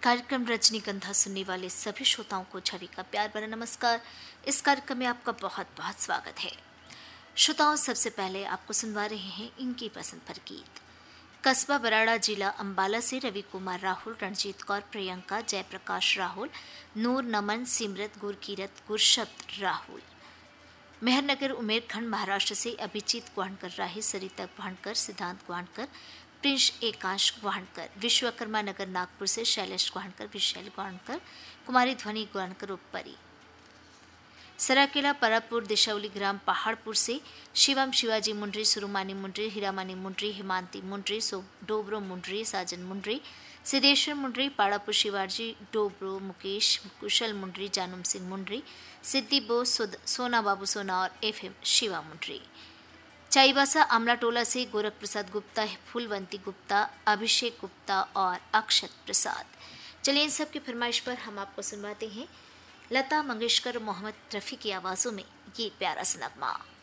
कार्यक्रम रजनीगंधा सुनने वाले सभी श्रोताओं को छवि का प्यार भरा नमस्कार। इस कार्यक्रम में आपका बहुत बहुत स्वागत है। श्रोताओं, सबसे पहले आपको सुनवा रहे हैं इनकी पसंद पर गीत। कस्बा बराड़ा, जिला अंबाला से रवि कुमार राहुल, रणजीत कौर, प्रियंका, जयप्रकाश राहुल, नूर, नमन, सिमरत, गुरकीरत, गुरशब्द राहुल। मेहरनगर उमेरखंड महाराष्ट्र से अभिजीत ग्वाणकर राही, सरिता ग्वाणकर, सिद्धांत ग्वाणकर, प्रिंस एकांश ग्वाणकर। विश्वकर्मा नगर नागपुर से शैलेश ग्वाणकर, विशैल ग्वाणकर, कुमारी ध्वनि ग्वाणकर उपरी। सराकेला परापुर दिशावली ग्राम पहाड़पुर से शिवम शिवाजी मुंड्री, सुरुमानी मुंड्री, हीरामानी मुंड्री, हिमांति मुंड्री, डोब्रो मुंड्री, साजन मुंड्री, सिद्धेश्वर मुंड्री, पाड़ापुर शिवाजी डोब्रो, मुकेश कुशल मुंड्री, जानूम सिंह मुंड्री, सिद्धि बोस, सोना बाबू सोना और FM शिवा मुंड्री। चाईबासा आमला टोला से गोरख प्रसाद गुप्ता, फूलवंती गुप्ता, अभिषेक गुप्ता और अक्षत प्रसाद। चलिए इन सब की फरमाइश पर हम आपको सुनवाते हैं लता मंगेशकर, मोहम्मद रफ़ी की आवाज़ों में ये प्यारा सा नगमा।